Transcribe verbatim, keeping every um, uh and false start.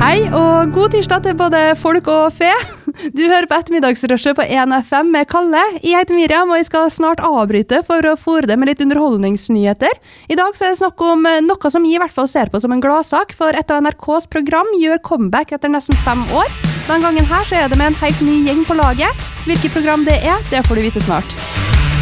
Hei, og god tirsdag til både folk og fe. Du hører på ettermiddagsrushet på en F M med Kalle. Jeg heter Miriam, og jeg skal snart avbryte for å fôre det med litt underholdningsnyheter. I dag så er det snakk om noe som jeg i hvert fall ser på som en gladsak, for et av N R K's program gjør comeback etter nesten fem år. Den gangen her så er det med en helt ny gjeng på laget. Hvilket program det er, det får du vite snart.